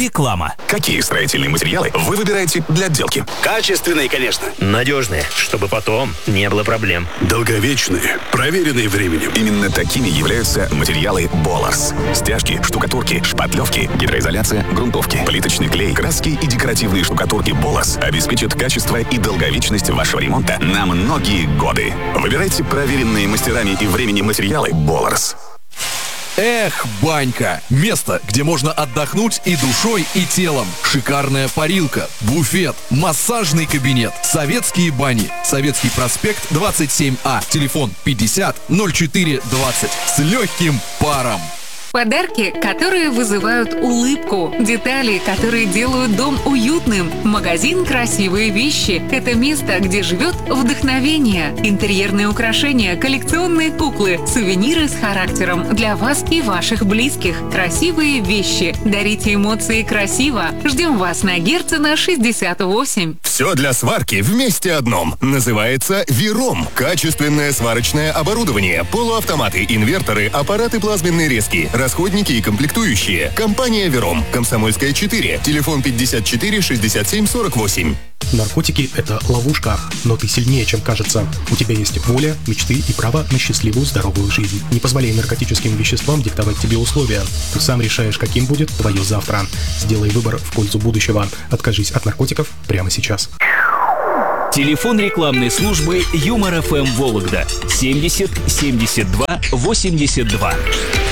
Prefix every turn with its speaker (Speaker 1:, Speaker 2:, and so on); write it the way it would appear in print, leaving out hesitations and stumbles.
Speaker 1: Реклама.
Speaker 2: Какие строительные материалы вы выбираете для отделки?
Speaker 3: Качественные, конечно.
Speaker 4: Надежные, чтобы потом не было проблем.
Speaker 3: Долговечные, проверенные временем.
Speaker 2: Именно такими являются материалы Боларс. Стяжки, штукатурки, шпатлевки, гидроизоляция, грунтовки, плиточный клей, краски и декоративные штукатурки Боларс обеспечат качество и долговечность вашего ремонта на многие годы. Выбирайте проверенные мастерами и временем материалы Боларс.
Speaker 5: Эх, банька! Место, где можно отдохнуть и душой, и телом. Шикарная парилка, буфет, массажный кабинет, советские бани. Советский проспект 27А. Телефон 50 04 20. С легким паром.
Speaker 6: Подарки, которые вызывают улыбку. Детали, которые делают дом уютным. Магазин «Красивые вещи» — это место, где живет вдохновение. Интерьерные украшения, коллекционные куклы, сувениры с характером для вас и ваших близких. «Красивые вещи». Дарите эмоции красиво. Ждем вас на Герцена 68.
Speaker 7: Все для сварки в месте одном. Называется Вером. Качественное сварочное оборудование, полуавтоматы, инверторы, аппараты плазменной резки, расходники и комплектующие. Компания Вером. Комсомольская 4. Телефон 54 67 48.
Speaker 8: Наркотики – это ловушка, но ты сильнее, чем кажется. У тебя есть воля, мечты и право на счастливую, здоровую жизнь. Не позволяй наркотическим веществам диктовать тебе условия. Ты сам решаешь, каким будет твое завтра. Сделай выбор в пользу будущего. Откажись от наркотиков прямо сейчас.
Speaker 1: Телефон рекламной службы Юмор ФМ Вологда 70 72 82.